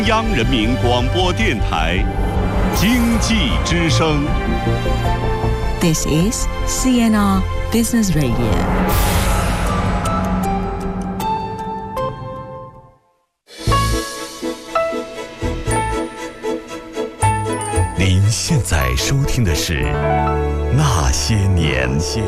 央人民广播电台经济之声。 This is CNR Business Radio。 您现在收听的是《那些年》。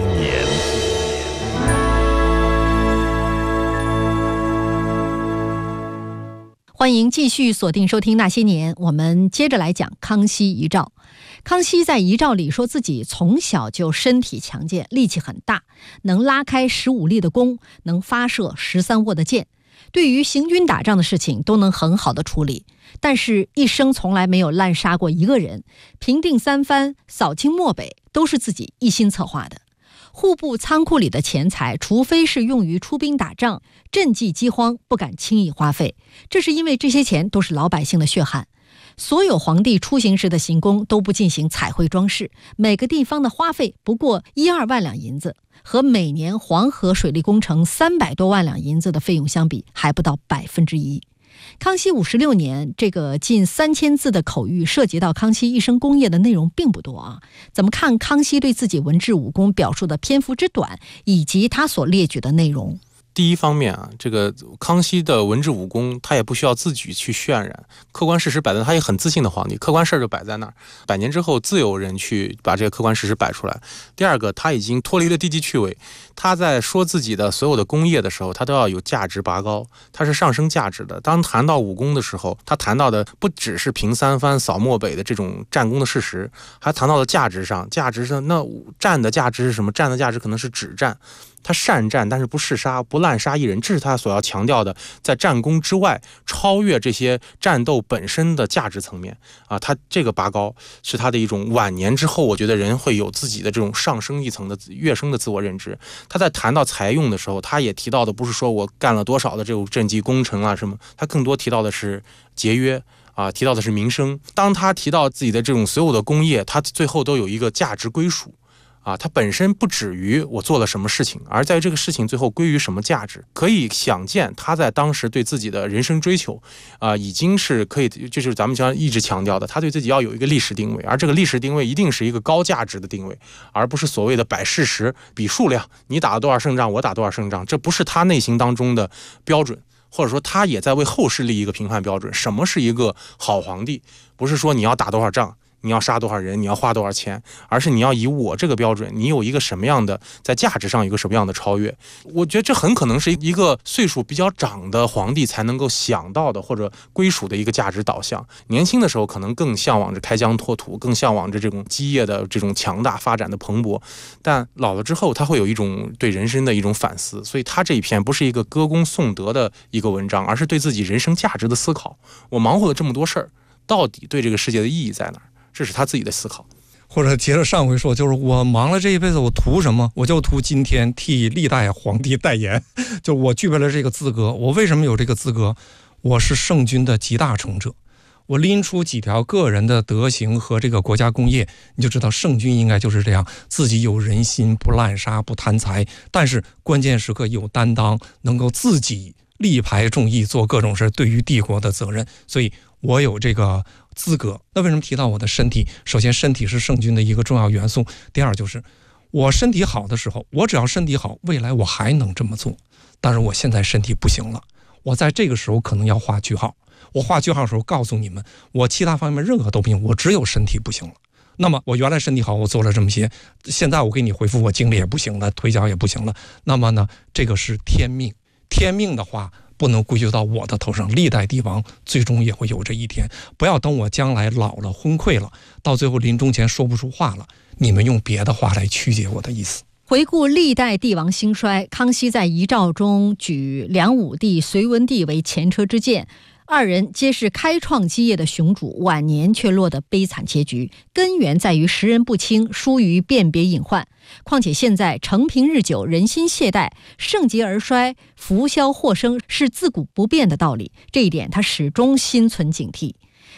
欢迎继续锁定收听《那些年》，我们接着来讲康熙遗诏。康熙在遗诏里说自己从小就身体强健，力气很大，能拉开15粒的弓，能发射13握的箭，对于行军打仗的事情都能很好的处理，但是一生从来没有滥杀过一个人，平定三藩，扫清漠北，都是自己一心策划的。户部仓库里的钱财，除非是用于出兵打仗、赈济饥荒，不敢轻易花费，这是因为这些钱都是老百姓的血汗。所有皇帝出行时的行宫都不进行彩绘装饰，每个地方的花费不过1-2万两银子，和每年黄河水利工程300多万两银子的费用相比，还不到1%。康熙56年，这个近3000字的口谕涉及到康熙一生功业的内容并不多啊。怎么看康熙对自己文治武功表述的篇幅之短，以及他所列举的内容？ 第一方面啊，这个康熙的文治武功，他也不需要自己去渲染，客观事实摆在那，他也很自信的皇帝，客观事儿就摆在那儿，100年之后自有人去把这个客观事实摆出来。第二个，他已经脱离了低级趣味，他在说自己的所有的功业的时候，他都要有价值拔高，他是上升价值的。当谈到武功的时候，他谈到的不只是平三藩、扫漠北的这种战功的事实，还谈到了价值上，那战的价值是什么？战的价值可能是止战。他善战，但是不嗜杀，不滥杀一人，这是他所要强调的，在战功之外超越这些战斗本身的价值层面啊。他这个拔高是他的一种晚年之后，我觉得人会有自己的这种上升一层的跃升的自我认知。他在谈到财用的时候，他也提到的不是说我干了多少的这种赈济工程啊什么，他更多提到的是节约啊，提到的是民生。当他提到自己的这种所有的功业，他最后都有一个价值归属。啊，它本身不止于我做了什么事情，而在这个事情最后归于什么价值。可以想见，他在当时对自己的人生追求，已经是可以，就是咱们将一直强调的，他对自己要有一个历史定位，而这个历史定位一定是一个高价值的定位，而不是所谓的摆事实、比数量，你打了多少胜仗，我打多少胜仗，这不是他内心当中的标准。或者说他也在为后世立一个评判标准，什么是一个好皇帝？不是说你要打多少仗，你要杀多少人，你要花多少钱，而是你要以我这个标准，你有一个什么样的在价值上有一个什么样的超越。我觉得这很可能是一个岁数比较长的皇帝才能够想到的或者归属的一个价值导向。年轻的时候可能更向往着开疆拓土，更向往着这种基业的这种强大发展的蓬勃，但老了之后他会有一种对人生的一种反思。所以他这一篇不是一个歌功颂德的一个文章，而是对自己人生价值的思考。我忙活了这么多事儿，到底对这个世界的意义在哪儿？这是他自己的思考。 或者接着上回说，就是我忙了这一辈子，我图什么？我就图今天替历代皇帝代言，就我具备了这个资格。我为什么有这个资格？我是圣君的集大成者。我拎出几条个人的德行和这个国家功业，你就知道圣君应该就是这样，自己有人心，不滥杀，不贪财，但是关键时刻有担当，能够自己力排众议，做各种事，对于帝国的责任。所以我有这个资格。那为什么提到我的身体？首先，身体是圣君的一个重要元素。第二，就是我身体好的时候，我只要身体好，未来我还能这么做。但是我现在身体不行了，我在这个时候可能要画句号。我画句号的时候告诉你们，我其他方面任何都不行，我只有身体不行了。那么我原来身体好，我做了这么些，现在我给你回复，我精力也不行了，腿脚也不行了。那么呢，这个是天命。天命的话不能归咎到我的头上，历代帝王最终也会有这一天。不要等我将来老了昏聩了，到最后临终前说不出话了，你们用别的话来曲解我的意思。 回顾历代帝王兴衰，康熙在遗诏中举梁武帝、隋文帝为前车之鉴，二人皆是开创基业的雄主，晚年却落得悲惨结局，根源在于识人不清，疏于辨别隐患。况且现在承平日久，人心懈怠，盛极而衰，浮消或生是自古不变的道理，这一点他始终心存警惕。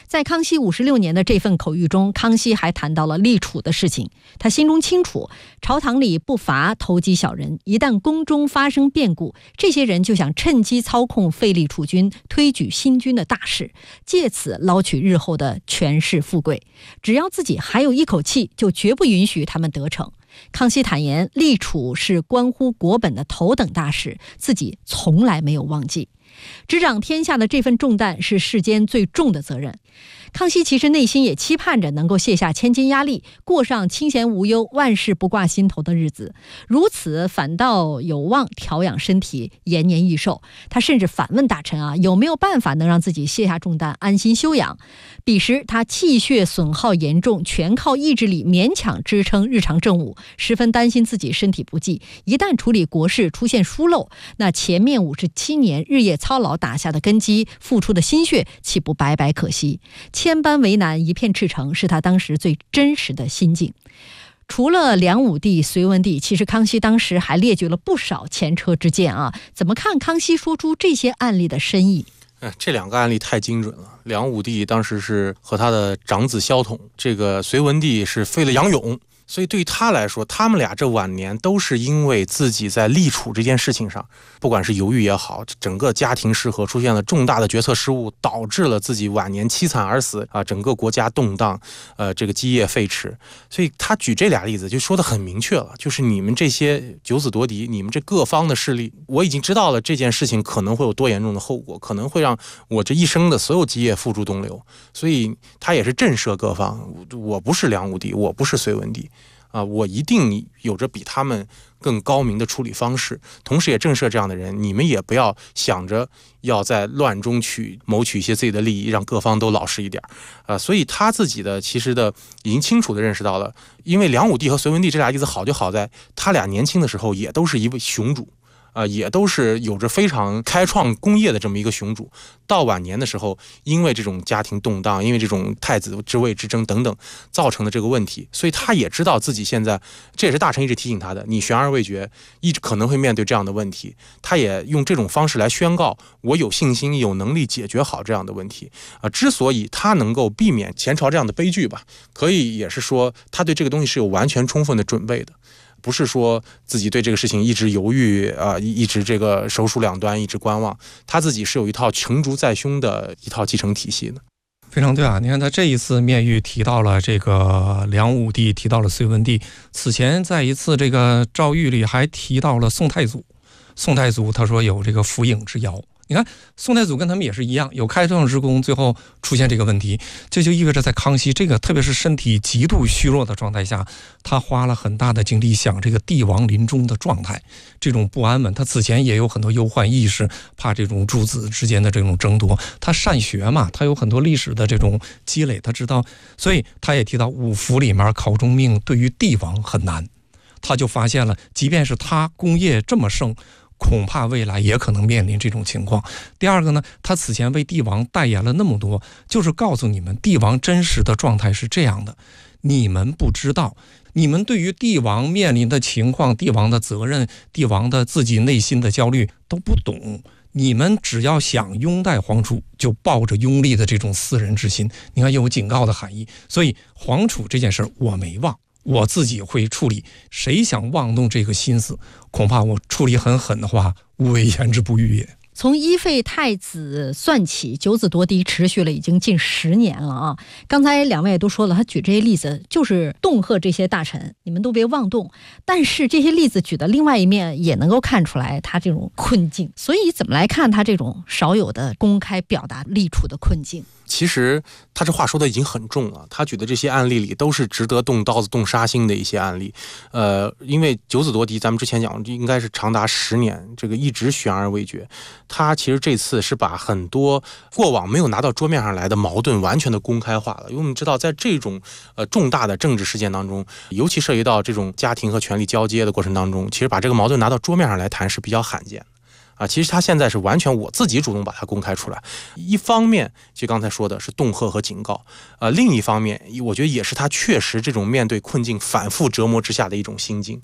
在康熙56年的这份口谕中，康熙还谈到了立储的事情。他心中清楚，朝堂里不乏投机小人，一旦宫中发生变故，这些人就想趁机操控废立储军，推举新君的大事，借此捞取日后的权势富贵。只要自己还有一口气，就绝不允许他们得逞。康熙坦言，立储是关乎国本的头等大事，自己从来没有忘记。执掌天下的这份重担是世间最重的责任。康熙其实内心也期盼着能够卸下千斤压力，过上清闲无忧、万事不挂心头的日子，如此反倒有望调养身体，延年益寿。他甚至反问大臣有没有办法能让自己卸下重担，安心休养。彼时他气血损耗严重，全靠意志力勉强支撑日常政务，十分担心自己身体不济，一旦处理国事出现疏漏，那前面57年日夜操劳打下的根基，付出的心血岂不白白可惜？千般为难，一片赤诚，是他当时最真实的心境。除了梁武帝、隋文帝，其实康熙当时还列举了不少前车之鉴怎么看康熙说出这些案例的深意？ 这两个案例太精准了。梁武帝当时是和他的长子萧统，这个隋文帝是废了杨勇，所以对于他来说，他们俩这晚年都是因为自己在立储这件事情上，不管是犹豫也好，整个家庭失和，出现了重大的决策失误，导致了自己晚年凄惨而死整个国家动荡，这个基业废弛。所以他举这俩例子就说得很明确了，就是你们这些九子夺嫡，你们这各方的势力，我已经知道了这件事情可能会有多严重的后果，可能会让我这一生的所有基业付诸东流。所以他也是震慑各方，我不是梁武帝，我不是隋文帝我一定有着比他们更高明的处理方式，同时也震慑这样的人，你们也不要想着要在乱中谋取一些自己的利益，让各方都老实一点所以他自己的其实已经清楚地认识到了，因为梁武帝和隋文帝这俩例子好就好在他俩年轻的时候也都是一位雄主也都是有着非常开创功业的这么一个雄主，到晚年的时候，因为这种家庭动荡，因为这种太子之位之争等等造成的这个问题，所以他也知道自己现在，这也是大臣一直提醒他的，你悬而未决，一直可能会面对这样的问题。他也用这种方式来宣告，我有信心、有能力解决好这样的问题之所以他能够避免前朝这样的悲剧吧，可以也是说他对这个东西是有完全充分的准备的。不是说自己对这个事情一直犹豫一直这个手鼠两端，一直观望，他自己是有一套成竹在胸的一套继承体系的。 非常对你看他这一次面谕提到了这个梁武帝，提到了隋文帝，此前在一次这个诏谕里还提到了宋太祖。宋太祖他说有这个服影之谣，你看宋太祖跟他们也是一样，有开创之功，最后出现这个问题，这就意味着在康熙这个特别是身体极度虚弱的状态下，他花了很大的精力想这个帝王临终的状态，这种不安稳，他此前也有很多忧患意识，怕这种诸子之间的这种争夺，他善学嘛，他有很多历史的这种积累，他知道，所以他也提到五福里面考中命对于帝王很难，他就发现了即便是他功业这么盛，恐怕未来也可能面临这种情况。第二个呢，他此前为帝王代言了那么多，就是告诉你们帝王真实的状态是这样的，你们不知道，你们对于帝王面临的情况、帝王的责任、帝王的自己内心的焦虑都不懂，你们只要想拥戴皇储，就抱着拥立的这种私人之心，你看有警告的含义。所以皇储这件事我没忘，我自己会处理，谁想妄动这个心思，恐怕我处理很狠的话，无为言之不预也。 从一废太子算起，九子夺嫡持续了已经近10年了刚才两位也都说了，他举这些例子就是恫吓这些大臣，你们都别妄动。但是这些例子举的另外一面也能够看出来他这种困境，所以怎么来看他这种少有的公开表达立储的困境？ 其实他这话说的已经很重了，他举的这些案例里都是值得动刀子动杀心的一些案例。因为九子夺嫡咱们之前讲应该是长达10年，这个一直悬而未决。他其实这次是把很多过往没有拿到桌面上来的矛盾完全的公开化了。因为我们知道在这种重大的政治事件当中，尤其涉及到这种家庭和权力交接的过程当中，其实把这个矛盾拿到桌面上来谈是比较罕见的。其实他现在是完全我自己主动把它公开出来，一方面就刚才说的是恫吓和警告，另一方面我觉得也是他确实这种面对困境反复折磨之下的一种心境。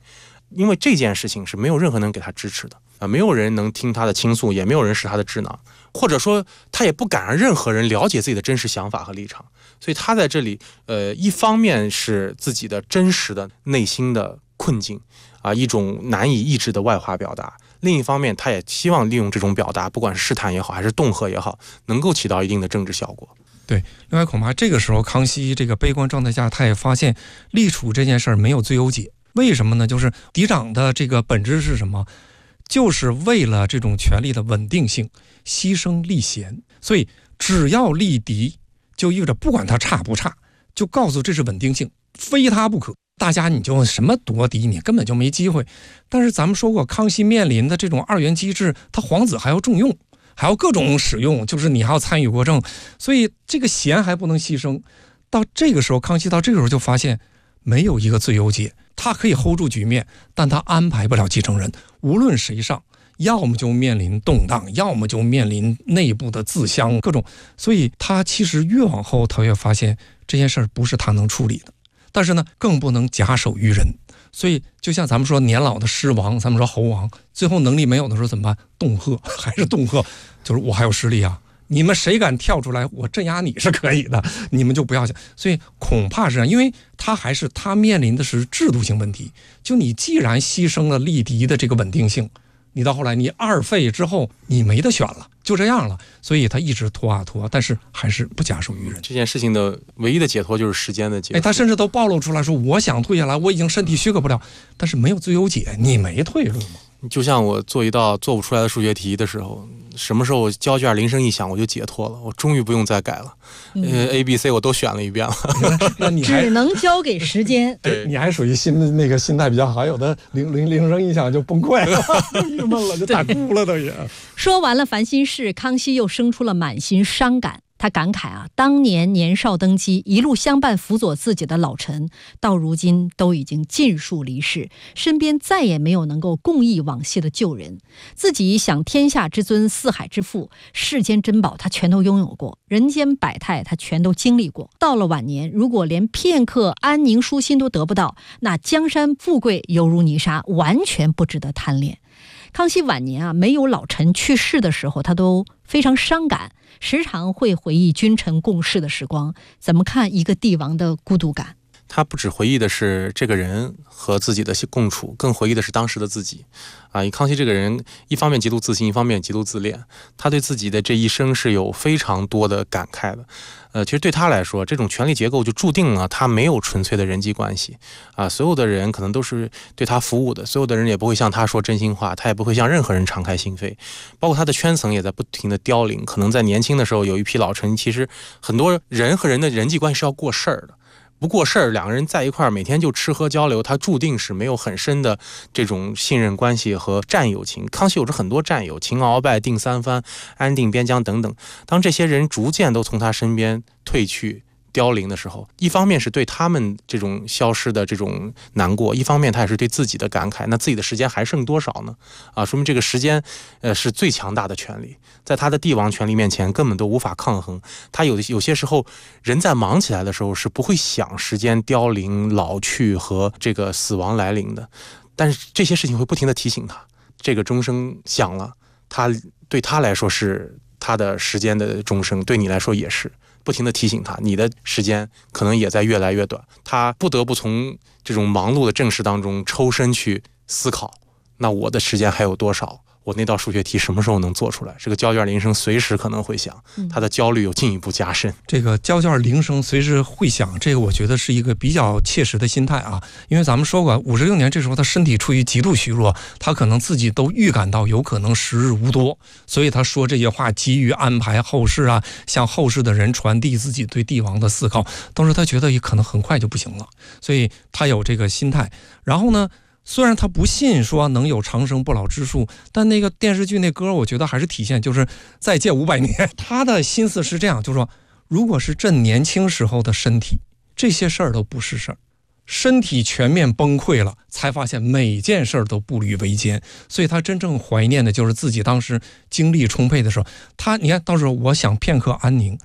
因为这件事情是没有任何人给他支持的啊，没有人能听他的倾诉，也没有人是他的智囊，或者说他也不敢让任何人了解自己的真实想法和立场。所以他在这里，一方面是自己的真实的内心的困境啊，一种难以抑制的外化表达；另一方面，他也希望利用这种表达，不管是试探也好，还是恫吓也好，能够起到一定的政治效果。 对，另外恐怕这个时候康熙这个悲观状态下，他也发现立储这件事儿没有最优解。为什么呢？就是嫡长的这个本质是什么？就是为了这种权力的稳定性，牺牲立贤。所以只要立嫡，就意味着不管他差不差，就告诉这是稳定性，非他不可。大家你就什么夺嫡，你根本就没机会。但是咱们说过，康熙面临的这种二元机制，他皇子还要重用，还要各种使用，就是你还要参与国政，所以这个贤还不能牺牲。到这个时候，康熙到这个时候就发现没有一个最优解，他可以 hold 住局面，但他安排不了继承人。无论谁上，要么就面临动荡，要么就面临内部的自相各种。所以他其实越往后，他越发现这件事儿不是他能处理的。但是呢，更不能假手于人。所以就像咱们说年老的狮王，咱们说猴王，最后能力没有的时候怎么办？恫吓，还是恫吓，就是我还有实力啊，你们谁敢跳出来，我镇压你是可以的，你们就不要想。所以恐怕是这样，因为他面临的是制度性问题。就你既然牺牲了立嫡的这个稳定性，你到后来你二废之后，你没得选了，就这样了。所以他一直拖啊拖，但是还是不假手于人。 这件事情的唯一的解脱就是时间的解脱。 他甚至都暴露出来说，我想退下来，我已经身体许可不了，但是没有最优解，你没退路吗？ 就像我做一道做不出来的数学题的时候，什么时候交卷铃声一响我就解脱了，我终于不用再改了。A B C 我都选了一遍了。 那你还只能交给时间。 对，你还属于那个心态比较好，有的铃声一响就崩溃了，就郁闷了，就打哭了都也。 说完了烦心事，康熙又生出了满心伤感。他感慨啊，当年年少登基，一路相伴辅佐自己的老臣，到如今都已经尽数离世，身边再也没有能够共忆往昔的旧人。自己享天下之尊，四海之富，世间珍宝他全都拥有过，人间百态他全都经历过。到了晚年，如果连片刻安宁舒心都得不到，那江山富贵犹如泥沙，完全不值得贪恋。康熙晚年啊，没有老臣去世的时候，他都非常伤感，时常会回忆君臣共事的时光。怎么看一个帝王的孤独感？ 他不只回忆的是这个人和自己的共处，更回忆的是当时的自己啊。康熙这个人一方面极度自信，一方面极度自恋，他对自己的这一生是有非常多的感慨的。其实对他来说，这种权力结构就注定了他没有纯粹的人际关系啊。所有的人可能都是对他服务的，所有的人也不会向他说真心话，他也不会向任何人敞开心扉。包括他的圈层也在不停的凋零。可能在年轻的时候有一批老臣，其实很多人和人的人际关系是要过事儿的。不过事儿，两个人在一块儿每天就吃喝交流，他注定是没有很深的这种信任关系和战友情。康熙有着很多战友，秦鳌拜、定三藩、安定边疆等等。当这些人逐渐都从他身边退去凋零的时候，一方面是对他们这种消失的这种难过，一方面他也是对自己的感慨。那自己的时间还剩多少呢？说明这个时间是最强大的权力，在他的帝王权力面前根本都无法抗衡。他有些时候人在忙起来的时候是不会想时间凋零、老去和这个死亡来临的，但是这些事情会不停地提醒他，这个钟声响了，对他来说是他的时间的钟声，对你来说也是。不停地提醒他，你的时间可能也在越来越短。他不得不从这种忙碌的政事当中抽身去思考，那我的时间还有多少？我那道数学题什么时候能做出来？这个交卷铃声随时可能会响，他的焦虑又进一步加深。 这个交卷铃声随时会响，这个我觉得是一个比较切实的心态啊。因为咱们说过，56年这时候他身体处于极度虚弱，他可能自己都预感到有可能时日无多，所以他说这些话急于安排后事啊，向后世的人传递自己对帝王的思考，但是他觉得也可能很快就不行了，所以他有这个心态。然后呢，虽然他不信说能有长生不老之术，但那个电视剧那歌我觉得还是体现，就是再借500年。他的心思是这样，就是说如果是朕年轻时候的身体，这些事儿都不是事儿，身体全面崩溃了，才发现每件事儿都步履维艰。所以他真正怀念的就是自己当时精力充沛的时候。你看到时候我想片刻安宁，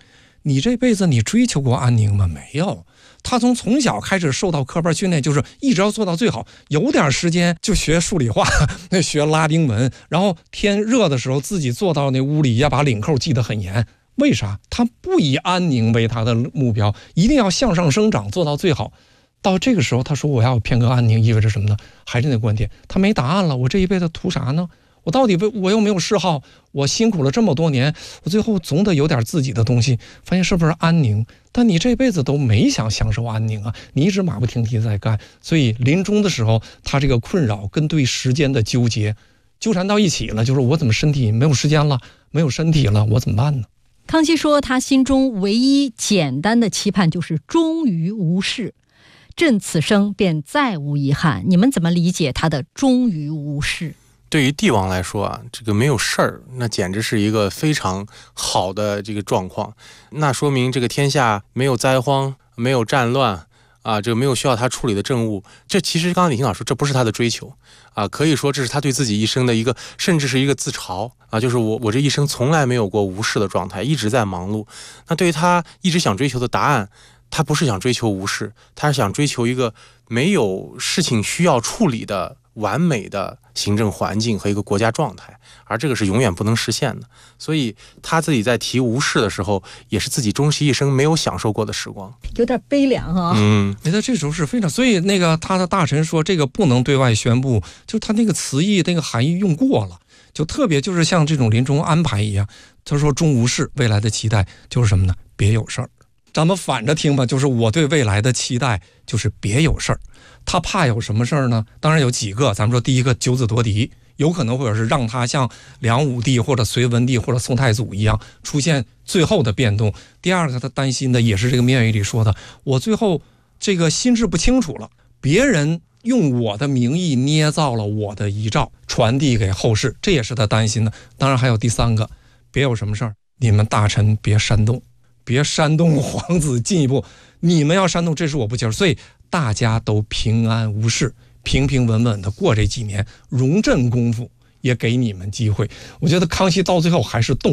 你这辈子你追求过安宁吗？没有。他从小开始受到科班训练，就是一直要做到最好，有点时间就学数理化，学拉丁文，然后天热的时候自己坐到那屋里，要把领扣系得很严。为啥？他不以安宁为他的目标，一定要向上生长，做到最好。到这个时候，他说我要偏割安宁，意味着什么呢？还是那观点，他没答案了。我这一辈子图啥呢？我到底我又没有嗜好，我辛苦了这么多年，我最后总得有点自己的东西，发现是不是安宁？但你这辈子都没想享受安宁啊，你一直马不停蹄在干，所以临终的时候，他这个困扰跟对时间的纠结纠缠到一起了，就是我怎么身体没有时间了，没有身体了，我怎么办呢？ 康熙说他心中唯一简单的期盼就是终于无事，朕此生便再无遗憾。你们怎么理解他的终于无事？ 对于帝王来说啊，这个没有事儿，那简直是一个非常好的这个状况。那说明这个天下没有灾荒，没有战乱啊，这个没有需要他处理的政务。这其实刚刚李清老说，这不是他的追求啊，可以说这是他对自己一生的一个，甚至是一个自嘲啊，就是我这一生从来没有过无事的状态，一直在忙碌。那对于他一直想追求的答案，他不是想追求无事，他是想追求一个没有事情需要处理的完美的行政环境和一个国家状态，而这个是永远不能实现的。所以他自己在提无事的时候，也是自己终其一生没有享受过的时光， 有点悲凉啊。 没在这时候是非常，所以那个他的大臣说这个不能对外宣布，就他那个词义那个含义用过了，就特别就是像这种临终安排一样。他说终无事，未来的期待就是什么呢？别有事儿。咱们反着听吧，就是我对未来的期待就是别有事儿。他怕有什么事儿呢？当然有几个，咱们说第一个九子夺嫡，有可能或者是让他像梁武帝或者隋文帝或者宋太祖一样出现最后的变动。第二个他担心的也是这个面语里说的，我最后这个心智不清楚了，别人用我的名义捏造了我的遗诏传递给后世，这也是他担心的。当然还有第三个，别有什么事儿，你们大臣别煽动，别煽动皇子进一步，你们要煽动，这是我不接受。所以大家都平安无事，平平稳稳的过这几年，容朕功夫也给你们机会。我觉得康熙到最后还是动